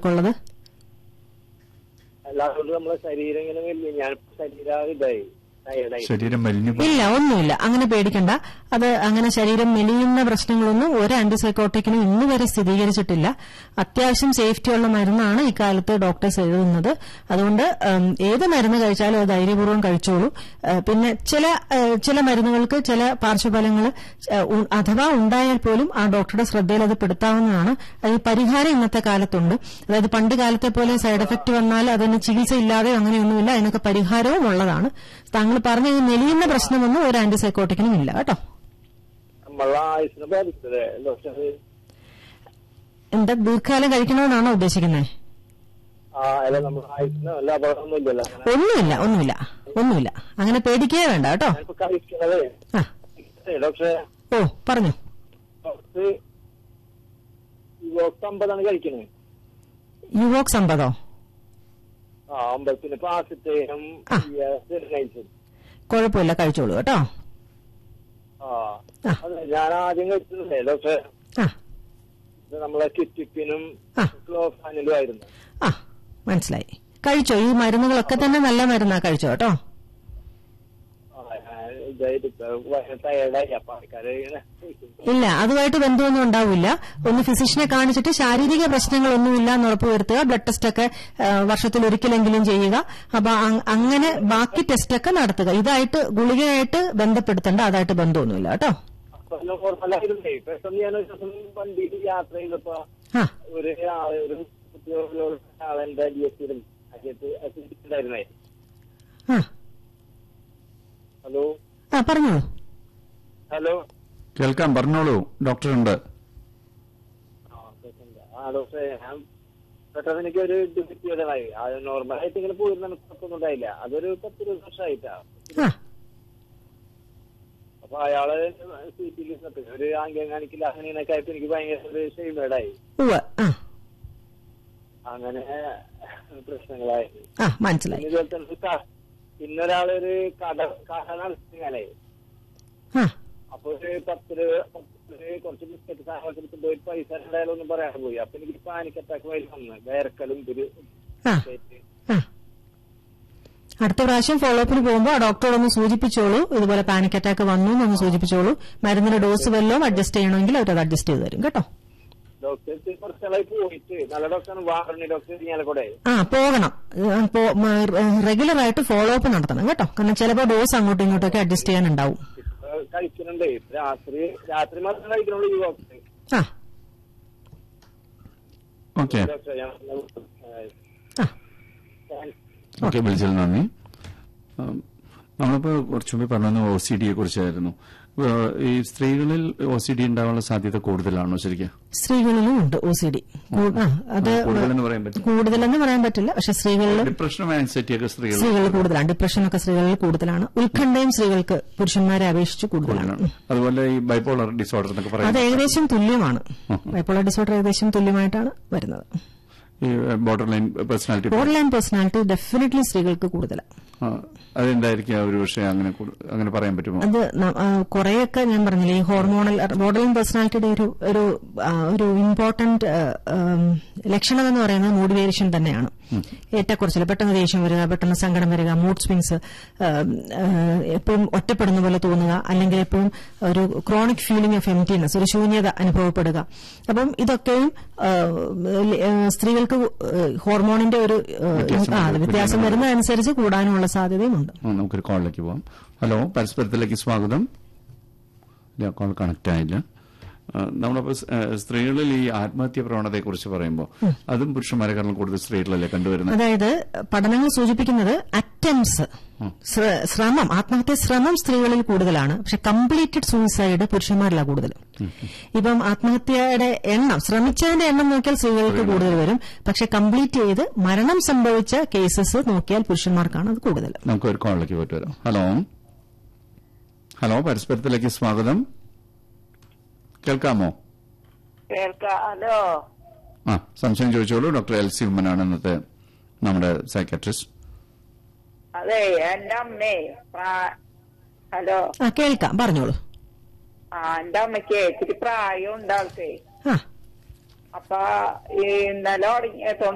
സ്ത്രീകൾക്കുള്ളത്? അല്ലാതെ നമ്മളെ ശരീരം ഇങ്ങനെ ഞാൻ ശരീരം ഇതായി ശരീരം ഇല്ല, ഒന്നുമില്ല, അങ്ങനെ പേടിക്കണ്ട. അത് അങ്ങനെ ശരീരം മെലിയുന്ന പ്രശ്നങ്ങളൊന്നും ഒരു ആന്റിസൈക്കോട്ടിക്കിനും ഇന്ന് വരെ സ്ഥിരീകരിച്ചിട്ടില്ല. അത്യാവശ്യം സേഫ്റ്റിയുള്ള മരുന്നാണ് ഇക്കാലത്ത് ഡോക്ടേഴ്സ് എഴുതുന്നത്. അതുകൊണ്ട് ഏത് മരുന്ന് കഴിച്ചാലും അത് ധൈര്യപൂർവ്വം കഴിച്ചോളൂ. പിന്നെ ചില മരുന്നുകൾക്ക് ചില പാർശ്വഫലങ്ങൾ അഥവാ ഉണ്ടായാൽ പോലും ആ ഡോക്ടറുടെ ശ്രദ്ധയിൽ അത് പെടുത്താവുന്നതാണ്. അത് പരിഹാരം ഇന്നത്തെ കാലത്തുണ്ട്. അതായത് പണ്ട് കാലത്തെ പോലെ സൈഡ് എഫക്ട് വന്നാൽ അതിന് ചികിത്സയില്ലാതെയോ അങ്ങനെയൊന്നുമില്ല. അതിനൊക്കെ പരിഹാരവും ഉള്ളതാണ്. താങ്കൾ പറഞ്ഞ ഈ മെലിയുന്ന പ്രശ്നമൊന്നും ഒരു ആന്റിസൈക്കോട്ടിക്കിനും ഇല്ല കേട്ടോ. എന്താ ദീർഘകാലം കഴിക്കണമെന്നാണോ ഉദ്ദേശിക്കുന്നത്? ഒന്നുമില്ല. അങ്ങനെ പേടിക്കേ വേണ്ട കേട്ടോ. ഓ പറഞ്ഞു. യുവോക്സ് 50 കുഴപ്പമില്ല, കഴിച്ചോളൂ കേട്ടോ. ഞാൻ ആദ്യം കഴിച്ചിട്ടുണ്ടേ ഡോക്ടറെ, നമ്മളെ കിറ്റിപ്പിനും ക്ലോഫാനിലും ആയിരുന്നു. മനസ്സിലായി. കഴിച്ചോ? ഈ മരുന്നുകളൊക്കെ തന്നെ നല്ല മരുന്നാ, കഴിച്ചോ കേട്ടോ. ഇല്ല, അതുമായിട്ട് ബന്ധമൊന്നും ഉണ്ടാവില്ല. ഒന്ന് ഫിസിഷ്യനെ കാണിച്ചിട്ട് ശാരീരിക പ്രശ്നങ്ങളൊന്നുമില്ല എന്ന് ഉറപ്പുവരുത്തുക. ബ്ലഡ് ടെസ്റ്റ് ഒക്കെ വർഷത്തിൽ ഒരിക്കലെങ്കിലും ചെയ്യുക. അപ്പൊ അങ്ങനെ ബാക്കി ടെസ്റ്റ് ഒക്കെ നടത്തുക. ഇതായിട്ട് ഗുളികയായിട്ട് ബന്ധപ്പെടുത്തേണ്ട, അതായിട്ട് ബന്ധമൊന്നുമില്ല കേട്ടോ. പെട്ടെന്ന് ഞാനൊരു ദിവസം വണ്ടിയിൽ യാത്ര ചെയ്തപ്പോ ആളെന്റെ ഉണ്ടായിരുന്നേ. ഹലോ പറഞ്ഞോളൂ. ഹലോ, കേൾക്കാം, പറഞ്ഞോളൂ. ഡോക്ടർ ഉണ്ട്. ഡോക്ടറെ, ഞാൻ പെട്ടെന്ന് എനിക്ക് ഒരു ഡിഫക്റ്റീവായി. അത് നോർമലായിട്ട് ഇങ്ങനെ പോയിരുന്ന കുഴപ്പമൊന്നും ഉണ്ടായില്ല. അതൊരു 10-20 വർഷമായിട്ടാ. അപ്പൊ അയാള് സീറ്റിൽ ഒരു ആംഗ്യം കാണിക്കില്ല, അങ്ങനെയൊക്കെ ആയിട്ട് എനിക്ക് ഭയങ്കര ഒരു ഷെയ്മേഡായി. അങ്ങനെ പ്രശ്നങ്ങളായി. ഇതുപോലെ തന്നെ ഇന്നൊരാളൊരു കട നടത്തിയാലേ, അപ്പൊ ഒരു 10 കുറച്ച് ബിസ്ക്കറ്റ് സാധനങ്ങൾ എടുത്ത് പോയി പൈസ ഉണ്ടായാലൊന്നും പറയാൻ പോയി. അപ്പൊ എനിക്ക് പാനിക് അറ്റാക്ക് വരും വന്ന് വേർക്കലും അടുത്ത പ്രാവശ്യം ഫോളോ അപ്പിന് പോകുമ്പോൾ ആ ഡോക്ടറോടൊന്ന് സൂചിപ്പിച്ചോളൂ. ഇതുപോലെ പാനിക് അറ്റാക്ക് വന്നു എന്നൊന്ന് സൂചിപ്പിച്ചോളൂ. മരുന്നിന്റെ ഡോസ് വല്ലതും അഡ്ജസ്റ്റ് ചെയ്യണമെങ്കിൽ അവരത് അഡ്ജസ്റ്റ് ചെയ്ത് തരും കേട്ടോ. പോകണം. റെഗുലർ ആയിട്ട് ഫോളോ അപ്പ് നടത്തണം കേട്ടോ. കാരണം ചിലപ്പോൾ ഡോസ് അങ്ങോട്ടും ഇങ്ങോട്ടൊക്കെ അഡ്ജസ്റ്റ് ചെയ്യാനുണ്ടാവും. കഴിക്കുന്നുണ്ട്, രാത്രി മാത്രം കഴിക്കണുള്ളൂ. ഓക്കെ, വിളിച്ചത് നന്ദി. നമ്മളിപ്പോ കുറച്ചുകൂടി പറഞ്ഞ OCD കുറിച്ചായിരുന്നു. ഈ സ്ത്രീകളിൽ OCD ഉണ്ടാവാനുള്ള സാധ്യത കൂടുതലാണോ ശരിക്കും? സ്ത്രീകളിലും ഉണ്ട് OCD. അത് കൂടുതലെന്ന് പറയാൻ പറ്റില്ല. പക്ഷെ സ്ത്രീകളിൽ ഡിപ്രഷനും ആൻസൈറ്റിയൊക്കെ സ്ത്രീകളിൽ കൂടുതലാണ്. ഡിപ്രഷനൊക്കെ സ്ത്രീകളിൽ കൂടുതലാണ്. ഉത്കണ്ഠയും സ്ത്രീകൾക്ക് പുരുഷന്മാരെ അപേക്ഷിച്ച് കൂടുതലാണ്. അതുപോലെ ഈ ബൈപോളർ ഡിസോർഡർ എന്നൊക്കെ പറയുന്നത് അത് ഏകദേശം തുല്യമാണ്. ബൈപോളർ ഡിസോർഡർ ഏകദേശം തുല്യമായിട്ടാണ് വരുന്നത്. ബോർഡർ ലൈൻ പേഴ്സണാലിറ്റി ഡെഫിനറ്റ്ലി സ്ത്രീകൾക്ക് കൂടുതലാണ്. അതെന്തായിരിക്കും ഒരു വിഷയം, അങ്ങനെ പറയാൻ പറ്റുമോ? അത് കുറെയൊക്കെ ഞാൻ പറഞ്ഞില്ലേ, ഈ ഹോർമോണൽ ബോർഡർ ലൈൻ പേഴ്സണാലിറ്റിയുടെ ഒരു ഇമ്പോർട്ടന്റ് ലക്ഷണം എന്ന് പറയുന്നത് മൂഡ് വേരിയേഷൻ തന്നെയാണ്. ഏറ്റക്കുറച്ചിൽ, പെട്ടെന്ന് ദേഷ്യം വരിക, പെട്ടെന്ന് സങ്കടം വരിക, മൂഡ് സ്വിങ്സ്, എപ്പോഴും ഒറ്റപ്പെടുന്ന പോലെ തോന്നുക, അല്ലെങ്കിൽ എപ്പോഴും ഒരു ക്രോണിക് ഫീലിംഗ് ഓഫ് എംപ്റ്റിനെസ്, ഒരു ശൂന്യത അനുഭവപ്പെടുക. അപ്പം ഇതൊക്കെയും സ്ത്രീകൾക്ക് ഹോർമോണിന്റെ ഒരു വ്യത്യാസം വരുന്നതനുസരിച്ച് കൂടാനുള്ള സാധ്യതയുമുണ്ട്. നമുക്കൊരു കോളിലേക്ക് പോവാം. ഹലോ, പരസ്പരത്തിലേക്ക് സ്വാഗതം. കോൾ കണക്ട് ആയില്ല. നമ്മളിപ്പോ സ്ത്രീകളിൽ ഈ ആത്മഹത്യ പ്രവണതയെക്കുറിച്ച് പറയുമ്പോൾ അതും പുരുഷന്മാരെക്കാളും കൂടുതൽ സ്ത്രീകളിലല്ലേ കണ്ടുവരുന്നത്? അതായത് പഠനങ്ങൾ സൂചിപ്പിക്കുന്നത് അറ്റംപ്റ്റ്സ്, ആത്മഹത്യ ശ്രമം സ്ത്രീകളിൽ കൂടുതലാണ്. പക്ഷെ കംപ്ലീറ്റഡ് സൂയിസൈഡ് പുരുഷന്മാരിലാണ് കൂടുതൽ. ഇപ്പം ആത്മഹത്യയുടെ എണ്ണം, ശ്രമിച്ചതിന്റെ എണ്ണം നോക്കിയാൽ സ്ത്രീകൾക്ക് കൂടുതൽ വരും. പക്ഷെ കംപ്ലീറ്റ് ചെയ്ത് മരണം സംഭവിച്ച കേസസ് നോക്കിയാൽ പുരുഷന്മാർക്കാണ് അത് കൂടുതൽ. നമുക്ക് ഒരു കോളിലേക്ക് പോയിട്ട് വരാം. ഹലോ, പരസ്പരത്തിലേക്ക് സ്വാഗതം. കേൾക്കാമോ? ഹലോ. സംശയം ചോദിച്ചോളൂ. ഡോക്ടർ എൽസി ഉമ്മനാണ് ഇന്നത്തെ നമ്മുടെ സൈക്കാട്രിസ്റ്റ്. അതെ, എന്റെ അമ്മേ. ഹലോ, കേൾക്കാം, പറഞ്ഞോളൂ. എന്റെ അമ്മയ്ക്ക് ഇത്തിരി പ്രായം ഉണ്ട് ആൾക്ക്. അപ്പൊ ഇന്നലെ